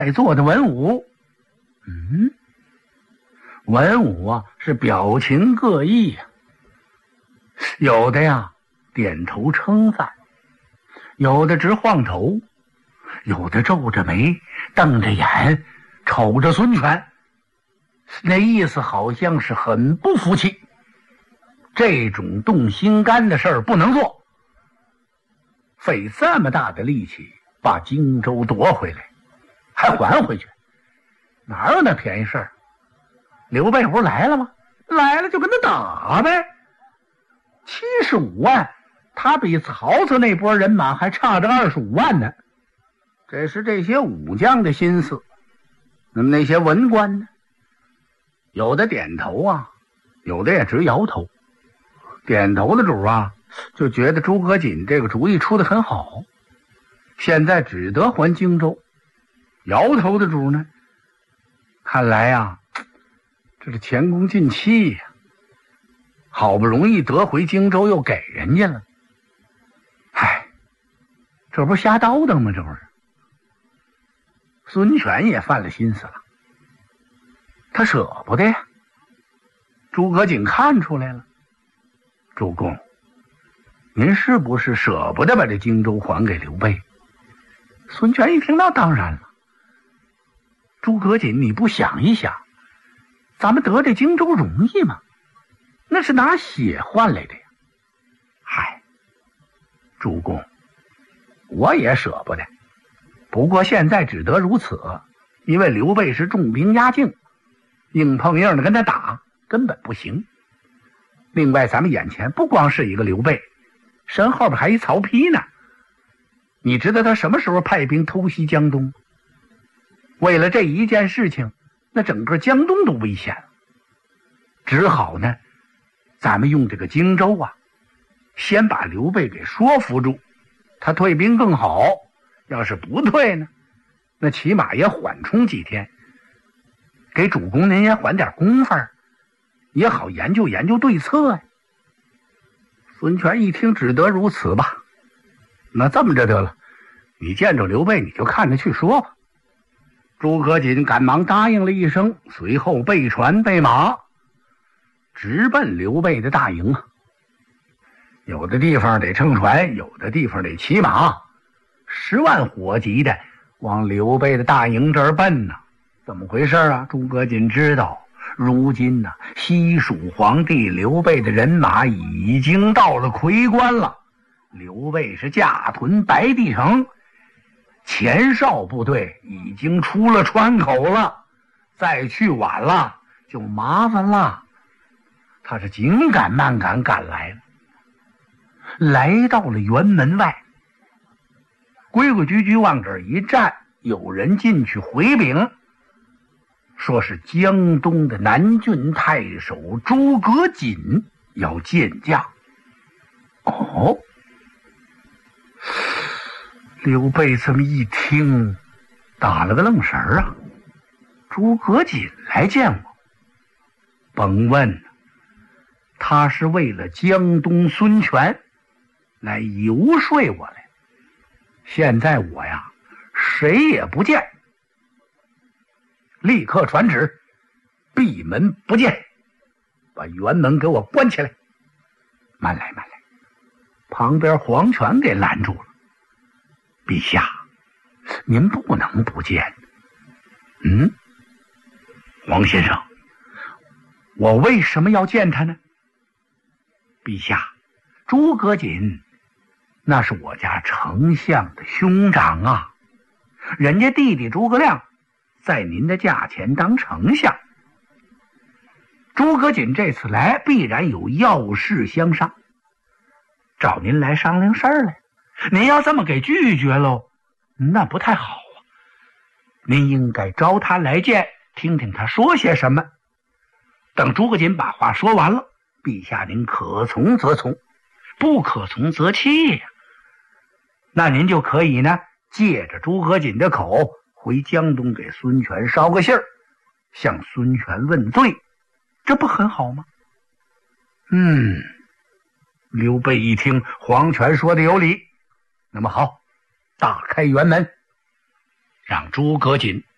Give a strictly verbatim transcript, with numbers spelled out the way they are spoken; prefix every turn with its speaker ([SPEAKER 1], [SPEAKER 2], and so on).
[SPEAKER 1] 在座的文武，嗯，文武啊是表情各异呀、啊，有的呀点头称赞，有的直晃头，有的皱着眉瞪着眼瞅着孙权，那意思好像是很不服气，这种动心肝的事儿不能做，费这么大的力气把荆州夺回来还还回去，哪有那便宜事儿？刘备不是来了吗？来了就跟他打呗。七十五万，他比曹操那波人马还差着二十五万呢。这是这些武将的心思。那么那些文官呢？有的点头啊，有的也直摇头。点头的主啊，就觉得诸葛瑾这个主意出得很好，现在只得还荆州。摇头的主呢，看来呀，这是前功尽弃呀、啊，好不容易得回荆州又给人家了，唉，这不是瞎叨叨吗？这不是。孙权也犯了心思了，他舍不得呀。诸葛瑾看出来了，主公，您是不是舍不得把这荆州还给刘备？孙权一听，那当然了。诸葛瑾，你不想一想，咱们得这荆州容易吗？那是拿血换来的呀。嗨，主公，我也舍不得，不过现在只得如此，因为刘备是重兵压境，硬碰硬的跟他打根本不行。另外咱们眼前不光是一个刘备，身后边还一曹丕呢。你知道他什么时候派兵偷袭江东？为了这一件事情，那整个江东都危险了。只好呢，咱们用这个荆州啊，先把刘备给说服住，他退兵更好。要是不退呢，那起码也缓冲几天，给主公您也缓点功夫，也好研究研究对策呀。孙权一听，只得如此吧。那这么着得了，你见着刘备你就看着去说吧。诸葛瑾赶忙答应了一声，随后备船备马，直奔刘备的大营啊。有的地方得乘船，有的地方得骑马，十万火急的往刘备的大营这儿奔呢。怎么回事啊？诸葛瑾知道，如今呢、啊，西蜀皇帝刘备的人马已经到了夔关了。刘备是驾屯白帝城，前哨部队已经出了川口了，再去晚了就麻烦了。他是紧赶慢赶赶来了，来到了辕门外，规规矩矩往这儿一站，有人进去回禀，说是江东的南郡太守诸葛瑾要见驾。哦，刘备这么一听，打了个愣神儿啊！诸葛瑾来见我，甭问，他是为了江东孙权来游说我来。现在我呀，谁也不见，立刻传旨，闭门不见，把辕门给我关起来。慢来慢来，旁边黄权给拦住了。陛下，您不能不见。嗯，黄先生，我为什么要见他呢？陛下，诸葛瑾那是我家丞相的兄长啊，人家弟弟诸葛亮在您的驾前当丞相，诸葛瑾这次来必然有要事相商，找您来商量事儿来。您要这么给拒绝喽，那不太好啊。您应该招他来见，听听他说些什么。等诸葛瑾把话说完了，陛下您可从则从，不可从则弃呀。那您就可以呢，借着诸葛瑾的口回江东给孙权捎个信儿，向孙权问罪，这不很好吗？嗯，刘备一听黄权说的有理，那么好，打开辕门，让诸葛瑾